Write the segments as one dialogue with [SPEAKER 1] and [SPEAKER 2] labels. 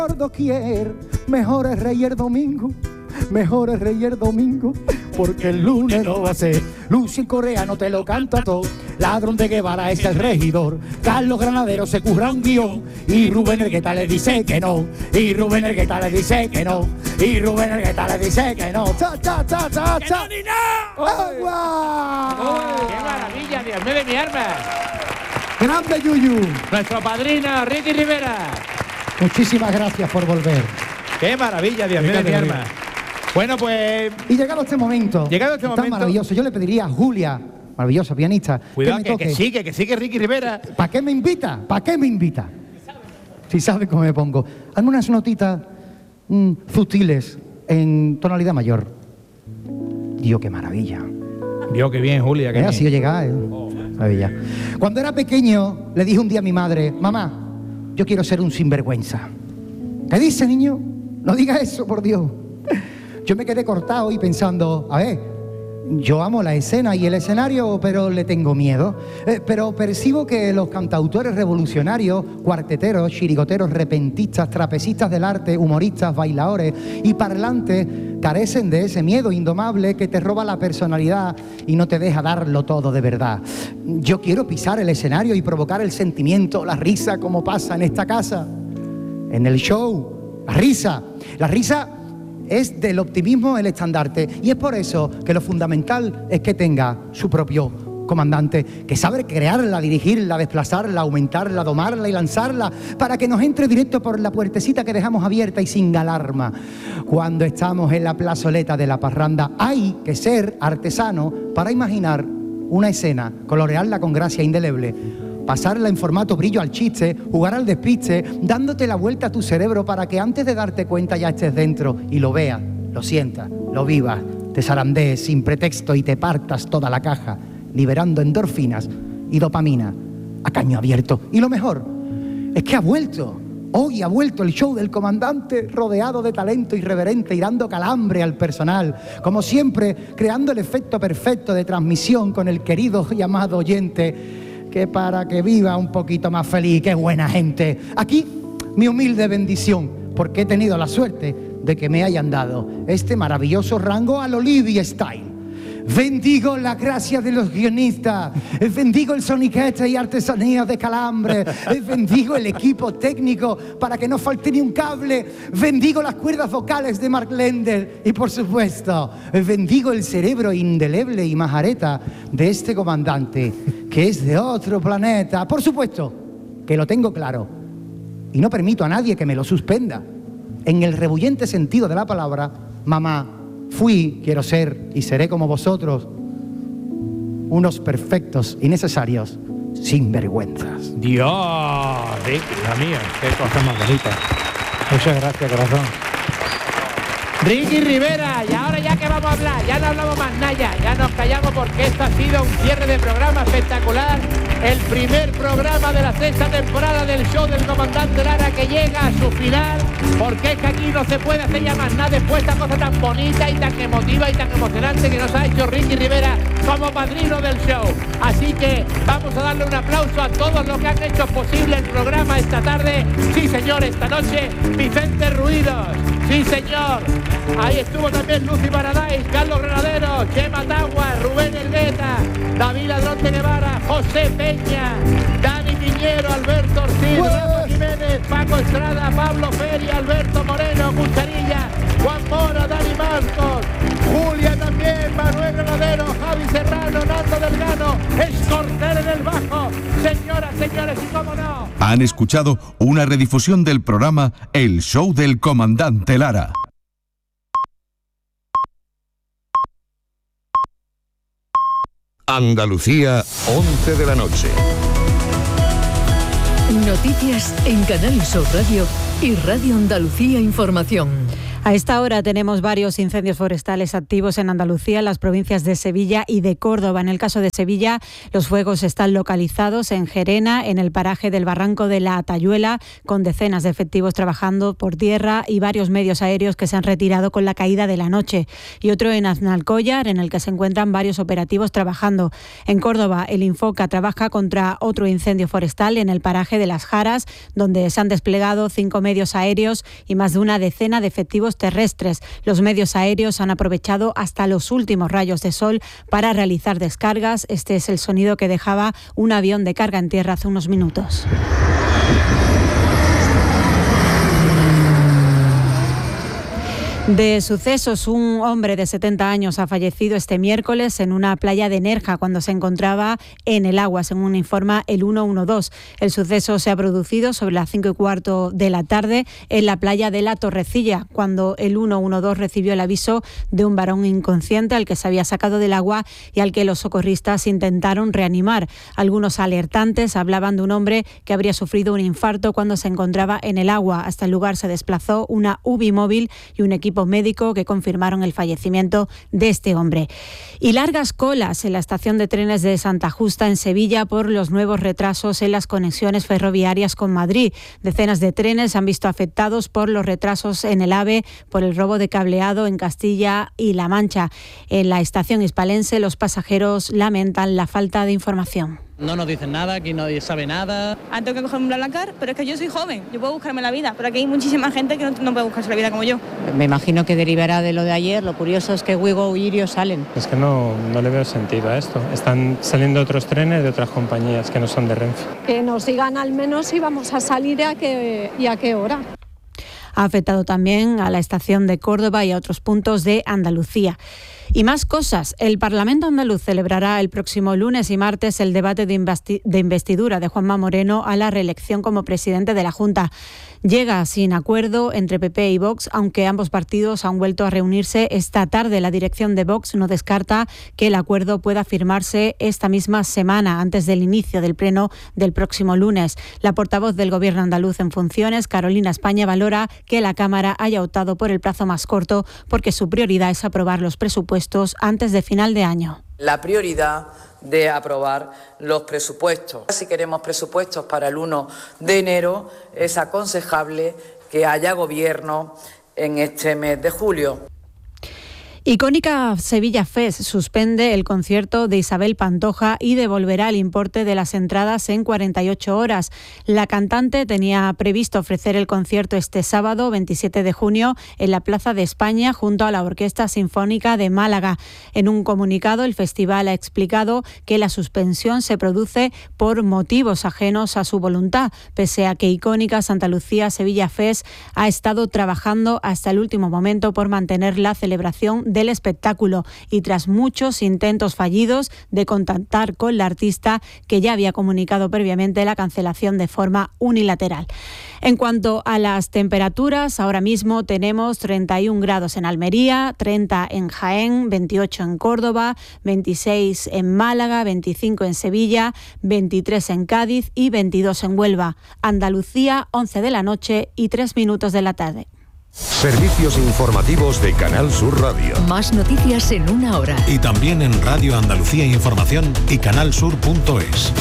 [SPEAKER 1] por doquier, mejor es Reyes domingo, mejor es Reyes domingo, porque el lunes no va a ser. Lucien Correa no te lo canta todo, Ladrón de Guevara es el regidor, Carlos Granadero se curra un guión, y Rubén Elgueta le dice que no, y Rubén Elgueta le dice que no, y Rubén Elgueta le dice que no. ¡Cha, cha, cha, cha, cha!
[SPEAKER 2] ¡Que no,
[SPEAKER 1] ¡Agua!
[SPEAKER 2] ¡Qué maravilla, Dios mío de mi arma!
[SPEAKER 1] ¡Grande Yuyu!
[SPEAKER 2] Nuestro padrino, Ricky Rivera.
[SPEAKER 1] Muchísimas gracias por volver.
[SPEAKER 2] ¡Qué maravilla, Dios mío de mi arma! Bueno, pues...
[SPEAKER 1] Y llegado este momento,
[SPEAKER 2] tan
[SPEAKER 1] maravilloso, yo le pediría a Julia, maravillosa pianista,
[SPEAKER 2] cuidado,
[SPEAKER 1] que
[SPEAKER 2] sigue Ricky Rivera.
[SPEAKER 1] ¿Para qué me invita? ¿Para qué me invita? Si sabe cómo me pongo. Hazme unas notitas sutiles en tonalidad mayor. Dios, qué maravilla.
[SPEAKER 2] Dios, qué bien, Julia.
[SPEAKER 1] Ha sido llegar, maravilla. Cuando era pequeño, le dije un día a mi madre, mamá, yo quiero ser un sinvergüenza. ¿Qué dice, niño? No diga eso, por Dios. Yo me quedé cortado y pensando, a ver, yo amo la escena y el escenario, pero le tengo miedo. Pero percibo que los cantautores revolucionarios, cuarteteros, chirigoteros, repentistas, trapecistas del arte, humoristas, bailadores y parlantes carecen de ese miedo indomable que te roba la personalidad y no te deja darlo todo de verdad. Yo quiero pisar el escenario y provocar el sentimiento, la risa, como pasa en esta casa, en el show. La risa es del optimismo el estandarte, y es por eso que lo fundamental es que tenga su propio comandante, que sabe crearla, dirigirla, desplazarla, aumentarla, domarla y lanzarla para que nos entre directo por la puertecita que dejamos abierta y sin alarma. Cuando estamos en la plazoleta de la parranda hay que ser artesano para imaginar una escena, colorearla con gracia indeleble, pasarla en formato brillo al chiste, jugar al despiste, dándote la vuelta a tu cerebro para que antes de darte cuenta ya estés dentro y lo veas, lo sientas, lo vivas, te zarandees sin pretexto y te partas toda la caja, liberando endorfinas y dopamina a caño abierto. Y lo mejor es que ha vuelto. Hoy ha vuelto el show del comandante, rodeado de talento irreverente y dando calambre al personal, como siempre, creando el efecto perfecto de transmisión con el querido y amado oyente, que para que viva un poquito más feliz. ¡Qué buena gente! Aquí mi humilde bendición, porque he tenido la suerte de que me hayan dado este maravilloso rango al Olivia Style. Bendigo la gracia de los guionistas, bendigo el soniquete y artesanía de calambre, bendigo el equipo técnico para que no falte ni un cable, bendigo las cuerdas vocales de Mark Lender y, por supuesto, bendigo el cerebro indeleble y majareta de este comandante, que es de otro planeta. Por supuesto que lo tengo claro y no permito a nadie que me lo suspenda. En el rebullente sentido de la palabra, mamá, fui, quiero ser y seré como vosotros, unos perfectos y necesarios sinvergüenzas.
[SPEAKER 2] Dios, Ricky, Dios mío, qué cosa más bonita. Muchas gracias, corazón. Ricky Rivera, y ahora ya que vamos a hablar, ya no hablamos más nada, ya nos callamos porque esto ha sido un cierre de programa espectacular. El primer programa de la sexta temporada del show del comandante Lara, que llega a su final, porque es que aquí no se puede hacer ya más nada después de esta cosa tan bonita y tan emotiva y tan emocionante que nos ha hecho Ricky Rivera como padrino del show. Así que vamos a darle un aplauso a todos los que han hecho posible el programa esta tarde. Sí, señor, esta noche Vicente Ruidos. Sí, señor. Ahí estuvo también Lucy Paradise, Carlos Granadero, Chema Tagua, Rubén Elgueta, David Ladrón de Guevara, José Peña, Dani Piñero, Alberto Ortiz, Rafa Jiménez, Paco Estrada, Pablo Feria, Alberto Moreno, Cucharilla, Juan Mora, Dani Marcos, Julia también, Manuel Granadero, Javi Serrano, Nando Delgado, Escortel en el bajo. Señoras, señores, y cómo no.
[SPEAKER 3] Han escuchado una redifusión del programa El Show del Comandante Lara.
[SPEAKER 4] Andalucía, 11 de la noche.
[SPEAKER 5] Noticias en Canal Sur Radio y Radio Andalucía Información. A esta hora tenemos varios incendios forestales activos en Andalucía, en las provincias de Sevilla y de Córdoba. En el caso de Sevilla, los fuegos están localizados en Gerena, en el paraje del Barranco de la Atayuela, con decenas de efectivos trabajando por tierra y varios medios aéreos que se han retirado con la caída de la noche. Y otro en Aznalcóllar, en el que se encuentran varios operativos trabajando. En Córdoba, el Infoca trabaja contra otro incendio forestal en el paraje de Las Jaras, donde se han desplegado 5 medios aéreos y más de una decena de efectivos terrestres. Los medios aéreos han aprovechado hasta los últimos rayos de sol para realizar descargas. Este es el sonido que dejaba un avión de carga en tierra hace unos minutos. De sucesos, un hombre de 70 años ha fallecido este miércoles en una playa de Nerja cuando se encontraba en el agua, según informa el 112. El suceso se ha producido sobre las 5:15 de la tarde en la playa de La Torrecilla, cuando el 112 recibió el aviso de un varón inconsciente al que se había sacado del agua y al que los socorristas intentaron reanimar. Algunos alertantes hablaban de un hombre que habría sufrido un infarto cuando se encontraba en el agua. Hasta el lugar se desplazó una UBI móvil y un equipo médico que confirmaron el fallecimiento de este hombre. Y largas colas en la estación de trenes de Santa Justa en Sevilla por los nuevos retrasos en las conexiones ferroviarias con Madrid. Decenas de trenes se han visto afectados por los retrasos en el AVE, por el robo de cableado en Castilla y La Mancha. En la estación hispalense los pasajeros lamentan la falta de información.
[SPEAKER 6] No nos dicen nada, aquí nadie sabe nada.
[SPEAKER 7] Tengo que cogerme un BlaBlaCar, pero es que yo soy joven, yo puedo buscarme la vida, pero aquí hay muchísima gente que no puede buscarse la vida como yo.
[SPEAKER 8] Me imagino que derivará de lo de ayer. Lo curioso es que Wigo y Irio salen.
[SPEAKER 9] Es que no le veo sentido a esto. Están saliendo otros trenes de otras compañías que no son de Renfe.
[SPEAKER 10] Que nos digan al menos si vamos a salir y a qué hora.
[SPEAKER 5] Ha afectado también a la estación de Córdoba y a otros puntos de Andalucía. Y más cosas. El Parlamento andaluz celebrará el próximo lunes y martes el debate de investidura de Juanma Moreno a la reelección como presidente de la Junta. Llega sin acuerdo entre PP y Vox, aunque ambos partidos han vuelto a reunirse esta tarde. La dirección de Vox no descarta que el acuerdo pueda firmarse esta misma semana, antes del inicio del pleno del próximo lunes. La portavoz del Gobierno andaluz en funciones, Carolina España, valora que la Cámara haya optado por el plazo más corto porque su prioridad es aprobar los presupuestos antes de final de año.
[SPEAKER 11] La prioridad de aprobar los presupuestos. Si queremos presupuestos para el 1 de enero, es aconsejable que haya gobierno en este mes de julio.
[SPEAKER 5] Icónica Sevilla Fest suspende el concierto de Isabel Pantoja y devolverá el importe de las entradas en 48 horas. La cantante tenía previsto ofrecer el concierto este sábado 27 de junio en la Plaza de España junto a la Orquesta Sinfónica de Málaga. En un comunicado, el festival ha explicado que la suspensión se produce por motivos ajenos a su voluntad, pese a que Icónica Santa Lucía Sevilla Fest ha estado trabajando hasta el último momento por mantener la celebración del espectáculo y tras muchos intentos fallidos de contactar con la artista, que ya había comunicado previamente la cancelación de forma unilateral. En cuanto a las temperaturas, ahora mismo tenemos 31 grados en Almería, 30 en Jaén, 28 en Córdoba, 26 en Málaga, 25 en Sevilla, 23 en Cádiz y 22 en Huelva. Andalucía, 11 de la noche y 3 minutos de la tarde.
[SPEAKER 4] Servicios informativos de Canal Sur Radio.
[SPEAKER 12] Más noticias en una hora.
[SPEAKER 13] Y también en Radio Andalucía Información y canalsur.es.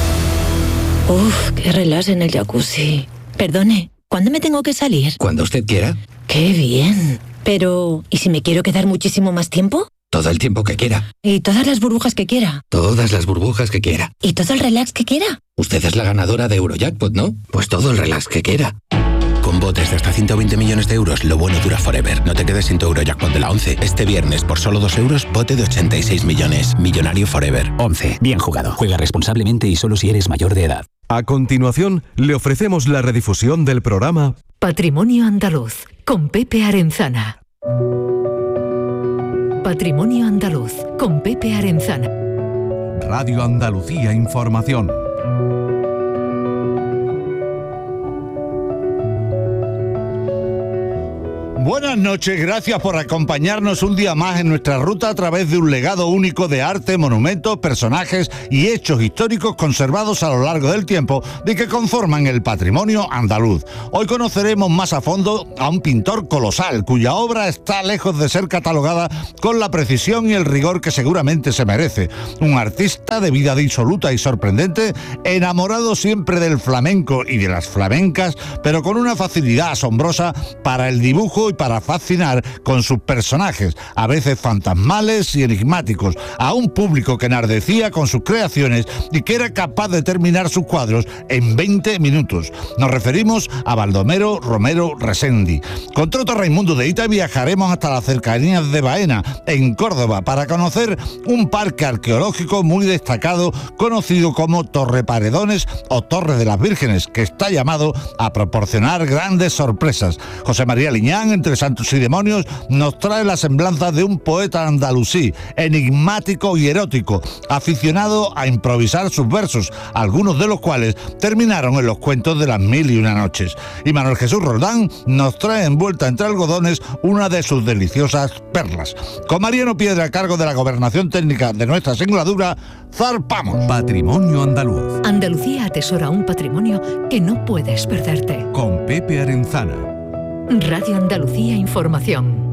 [SPEAKER 14] Uf, qué relax en el jacuzzi. Perdone, ¿cuándo me tengo que salir?
[SPEAKER 15] Cuando usted quiera.
[SPEAKER 14] ¡Qué bien! Pero, ¿y si me quiero quedar muchísimo más tiempo?
[SPEAKER 15] Todo el tiempo que quiera.
[SPEAKER 14] ¿Y todas las burbujas que quiera?
[SPEAKER 15] Todas las burbujas que quiera.
[SPEAKER 14] ¿Y todo el relax que quiera?
[SPEAKER 15] Usted es la ganadora de Eurojackpot, ¿no? Pues todo el relax que quiera.
[SPEAKER 13] Con botes de hasta 120 millones de euros, lo bueno dura forever. No te quedes sin tu Eurojackpot de la 11. Este viernes, por solo 2 euros, bote de 86 millones. Millonario forever.
[SPEAKER 16] 11. Bien jugado. Juega responsablemente y solo si eres mayor de edad.
[SPEAKER 3] A continuación, le ofrecemos la redifusión del programa
[SPEAKER 12] Patrimonio Andaluz, con Pepe Arenzana. Patrimonio Andaluz, con Pepe Arenzana.
[SPEAKER 3] Radio Andalucía Información.
[SPEAKER 17] Buenas noches, gracias por acompañarnos un día más en nuestra ruta a través de un legado único de arte, monumentos, personajes y hechos históricos conservados a lo largo del tiempo y que conforman el patrimonio andaluz. Hoy conoceremos más a fondo a un pintor colosal cuya obra está lejos de ser catalogada con la precisión y el rigor que seguramente se merece. Un artista de vida disoluta y sorprendente, enamorado siempre del flamenco y de las flamencas, pero con una facilidad asombrosa para el dibujo y para fascinar con sus personajes, a veces fantasmales y enigmáticos, a un público que enardecía con sus creaciones y que era capaz de terminar sus cuadros en 20 minutos. Nos referimos a Baldomero Romero Resendi. Con Troto Raimundo de Ita viajaremos hasta las cercanías de Baena, en Córdoba, para conocer un parque arqueológico muy destacado, conocido como Torre Paredones o Torre de las Vírgenes, que está llamado a proporcionar grandes sorpresas. José María Liñán, entre santos y demonios, nos trae la semblanza de un poeta andalusí, enigmático y erótico, aficionado a improvisar sus versos, algunos de los cuales terminaron en los cuentos de las 1001 noches. Y Manuel Jesús Roldán nos trae envuelta entre algodones una de sus deliciosas perlas. Con Mariano Piedra a cargo de la gobernación técnica de nuestra singladura, zarpamos.
[SPEAKER 3] Patrimonio andaluz.
[SPEAKER 12] Andalucía atesora un patrimonio que no puedes perderte.
[SPEAKER 3] Con Pepe Arenzana.
[SPEAKER 12] Radio Andalucía Información.